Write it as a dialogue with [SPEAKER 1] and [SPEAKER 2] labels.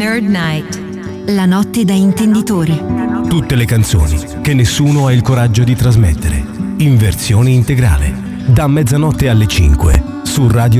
[SPEAKER 1] Nerd Night. La notte da intenditori.
[SPEAKER 2] Tutte le canzoni che nessuno ha il coraggio di trasmettere, in versione integrale, da mezzanotte alle 5 su Radio